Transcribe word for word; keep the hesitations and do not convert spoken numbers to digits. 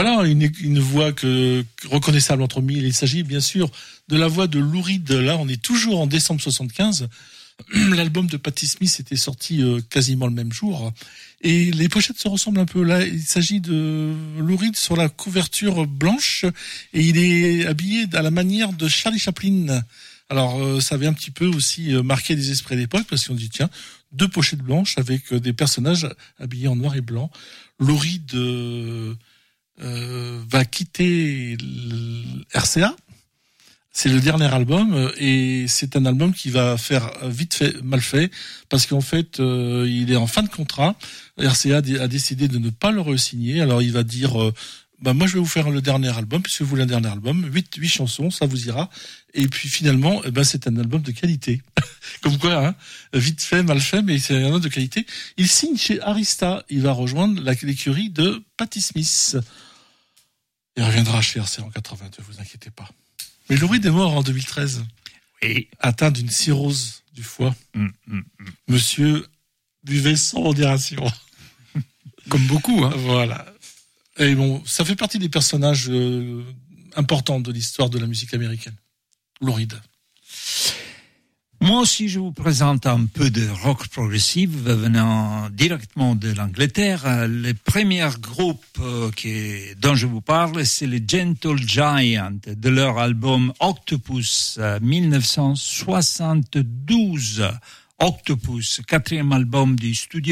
Voilà, une, une voix que, reconnaissable entre mille. Il s'agit bien sûr de la voix de Lou Reed. Là, on est toujours en décembre soixante-quinze. L'album de Patti Smith était sorti euh, quasiment le même jour. Et les pochettes se ressemblent un peu. Là, il s'agit de Lou Reed sur la couverture blanche. Et il est habillé à la manière de Charlie Chaplin. Alors, euh, ça avait un petit peu aussi euh, marqué les esprits d'époque, parce qu'on dit, tiens, deux pochettes blanches avec euh, des personnages habillés en noir et blanc. Lou Reed euh, euh, va quitter le R C A. C'est le dernier album, et c'est un album qui va faire vite fait, mal fait, parce qu'en fait, euh, il est en fin de contrat. R C A a décidé de ne pas le re-signer. Alors, il va dire... Euh, bah moi je vais vous faire le dernier album, puisque vous voulez un dernier album, huit, huit chansons, ça vous ira. Et puis finalement, eh ben c'est un album de qualité. Comme quoi, hein, vite fait, mal fait, mais c'est un album de qualité. Il signe chez Arista, il va rejoindre la, l'écurie de Patti Smith. Il reviendra chez R C A en quatre-vingt-deux, vous inquiétez pas. Mais Lou Reed est mort en deux mille treize. Oui. Atteint d'une cirrhose du foie. Mmh, mmh, mmh. Monsieur buvait sans modération. Comme beaucoup, hein. Voilà. Et bon, ça fait partie des personnages euh, importants de l'histoire de la musique américaine. Lou Reed. Moi aussi, je vous présente un peu de rock progressif venant directement de l'Angleterre. Le premier groupe euh, qui, dont je vous parle, c'est les Gentle Giant, de leur album Octopus, euh, dix-neuf cent soixante-douze. Octopus, quatrième album du studio